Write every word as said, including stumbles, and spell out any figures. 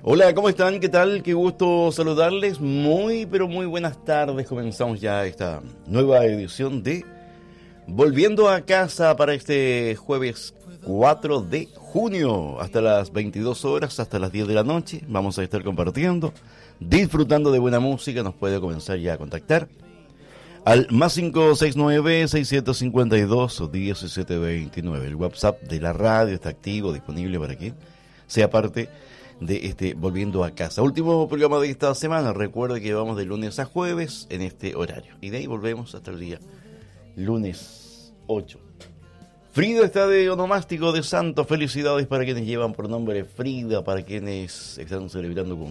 Hola, ¿cómo están? ¿Qué tal? Qué gusto saludarles. Muy, pero muy buenas tardes. Comenzamos ya esta nueva edición de Volviendo a Casa para este jueves cuatro de junio. Hasta las veintidós horas, hasta las diez de la noche. Vamos a estar compartiendo, disfrutando de buena música. Nos puede comenzar ya a contactar al más cinco seis nueve, seis cinco dos, diecisiete veintinueve. El WhatsApp de la radio está activo, disponible para que sea parte de este Volviendo a Casa. Último programa de esta semana. Recuerde que vamos de lunes a jueves en este horario. Y de ahí volvemos hasta el día lunes ocho. Frida está de onomástico de santo. Felicidades para quienes llevan por nombre Frida, para quienes están celebrando